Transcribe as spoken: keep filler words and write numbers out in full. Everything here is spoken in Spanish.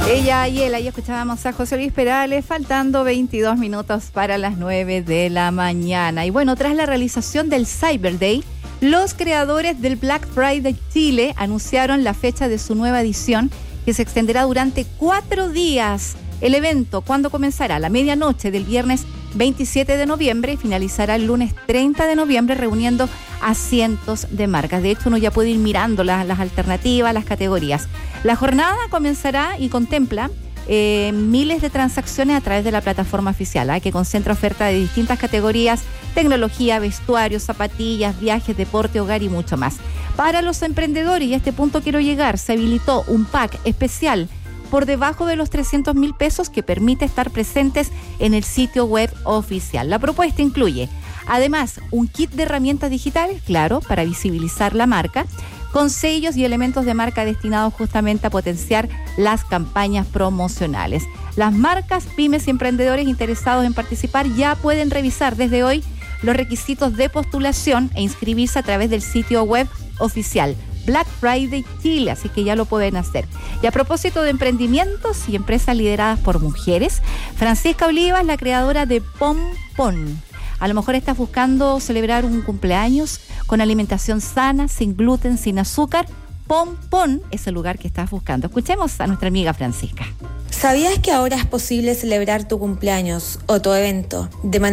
Ella y él, ahí escuchábamos a José Luis Perales, faltando veintidós minutos para las nueve de la mañana. Y bueno, tras la realización del Cyber Day, los creadores del Black Friday Chile anunciaron la fecha de su nueva edición, que se extenderá durante cuatro días. El evento, ¿cuándo comenzará? A la medianoche del viernes veintisiete de noviembre y finalizará el lunes treinta de noviembre, reuniendo a cientos de marcas. De hecho, uno ya puede ir mirando las, las alternativas, las categorías. La jornada comenzará y contempla eh, miles de transacciones a través de la plataforma oficial, ¿eh? que concentra ofertas de distintas categorías: tecnología, vestuario, zapatillas, viajes, deporte, hogar y mucho más. Para los emprendedores, y a este punto quiero llegar, se habilitó un pack especial por debajo de los trescientos mil pesos que permite estar presentes en el sitio web oficial. La propuesta incluye, además, un kit de herramientas digitales, claro, para visibilizar la marca, con sellos y elementos de marca destinados justamente a potenciar las campañas promocionales. Las marcas, pymes y emprendedores interesados en participar ya pueden revisar desde hoy los requisitos de postulación e inscribirse a través del sitio web oficial Black Friday Chile, así que ya lo pueden hacer. Y a propósito de emprendimientos y empresas lideradas por mujeres, Francisca Olivas, la creadora de Pom Pon. A lo mejor estás buscando celebrar un cumpleaños con alimentación sana, sin gluten, sin azúcar. Pom Pon es el lugar que estás buscando. Escuchemos a nuestra amiga Francisca. ¿Sabías que ahora es posible celebrar tu cumpleaños o tu evento de manera